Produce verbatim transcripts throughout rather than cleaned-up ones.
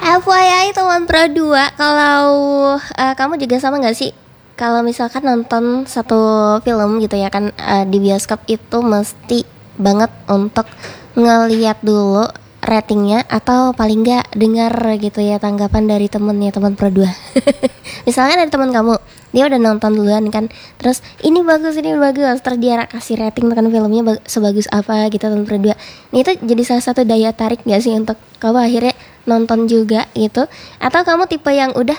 F Y I teman Pro dua, kalau uh, kamu juga sama nggak sih? Kalau misalkan nonton satu film gitu ya kan, uh, di bioskop itu mesti banget untuk ngeliat dulu ratingnya, atau paling nggak dengar gitu ya tanggapan dari temennya teman Pro dua. Misalkan dari teman kamu, dia udah nonton duluan kan, terus ini bagus ini bagus, terus dia kasih rating kan filmnya bag- sebagus apa gitu teman Pro dua. Nah itu jadi salah satu daya tarik nggak sih untuk kamu akhirnya nonton juga gitu? Atau kamu tipe yang udah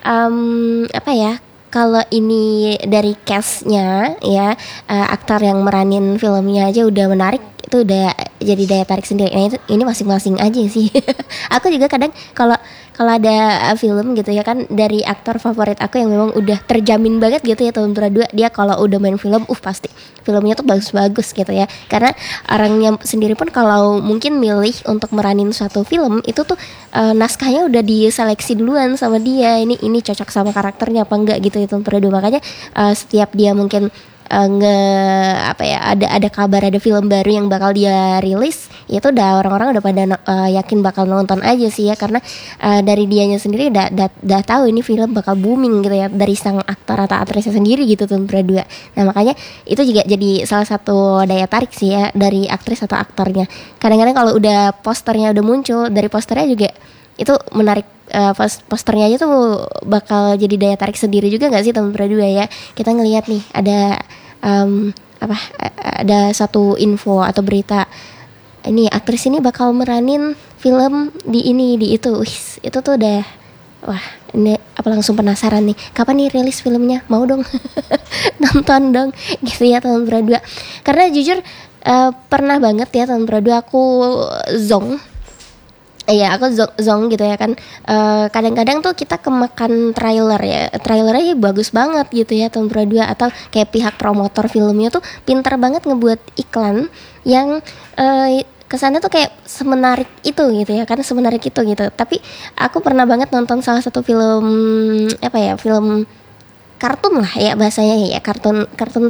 um, apa ya, kalau ini dari cast-nya ya, uh, aktor yang meranin filmnya aja udah menarik, itu udah jadi daya tarik sendiri. Nah itu, ini masing-masing aja sih. Aku juga kadang kalau kalau ada uh, film gitu ya kan, dari aktor favorit aku yang memang udah terjamin banget gitu ya tahun dua, dia kalau udah main film uh pasti filmnya tuh bagus-bagus gitu ya. Karena orangnya sendiri pun kalau mungkin milih untuk meranin suatu film itu tuh, uh, naskahnya udah diseleksi duluan sama dia, ini ini cocok sama karakternya apa enggak gitu ya tahun dua. Makanya uh, setiap dia mungkin uh, nge apa ya, ada ada kabar ada film baru yang bakal dia rilis, itu udah orang-orang udah pada uh, yakin bakal nonton aja sih ya, karena uh, dari dianya sendiri udah, udah udah tahu ini film bakal booming gitu ya, dari sang aktor atau aktrisnya sendiri gitu tuh berdua. Nah makanya itu juga jadi salah satu daya tarik sih ya dari aktris atau aktornya. Kadang-kadang kalau udah posternya udah muncul, dari posternya juga itu menarik, uh, posternya aja tuh bakal jadi daya tarik sendiri juga nggak sih teman berdua ya. Kita ngelihat nih ada um, apa ada satu info atau berita, ini aktris ini bakal meranin film di ini di itu. Wih, itu tuh udah wah, ini apa langsung penasaran nih, kapan nih rilis filmnya, mau dong nonton dong gitu ya teman berdua. Karena jujur uh, pernah banget ya teman berdua aku zong. Iya aku zong, zong gitu ya kan, uh, kadang-kadang tuh kita kemakan trailer ya, trailernya bagus banget gitu ya tahun dua, atau kayak pihak promotor filmnya tuh pintar banget ngebuat iklan yang uh, kesannya tuh kayak semenarik itu gitu ya kan, semenarik itu gitu. Tapi aku pernah banget nonton salah satu film apa ya, film kartun lah ya bahasanya ya, kartun kartun